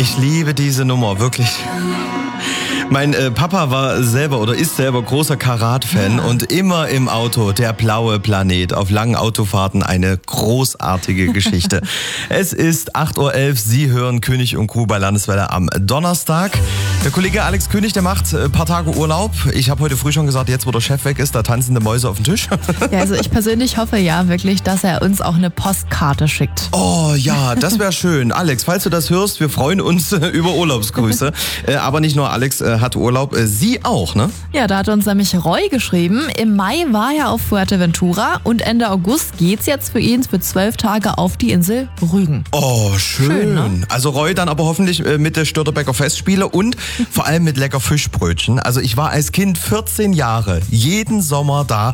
Ich liebe diese Nummer, wirklich. Mein Papa war selber oder ist selber großer Karat-Fan und immer im Auto der blaue Planet. Auf langen Autofahrten eine großartige Geschichte. Es ist 8.11 Uhr, Sie hören König und Kuh bei Landeswelle am Donnerstag. Der Kollege Alex König, der macht ein paar Tage Urlaub. Ich habe heute früh schon gesagt, jetzt wo der Chef weg ist, da tanzende Mäuse auf dem Tisch. Ja, also ich persönlich hoffe ja wirklich, dass er uns auch eine Postkarte schickt. Oh ja, das wäre schön. Alex, falls du das hörst, wir freuen uns über Urlaubsgrüße. Aber nicht nur Alex hat Urlaub, Sie auch, ne? Ja, da hat uns nämlich Roy geschrieben. Im Mai war er auf Fuerteventura und Ende August geht's jetzt für ihn für 12 Tage auf die Insel Rügen. Oh, schön. Ne? Also Roy dann aber hoffentlich mit der Störtebecker Festspiele und vor allem mit lecker Fischbrötchen. Also ich war als Kind 14 Jahre jeden Sommer da.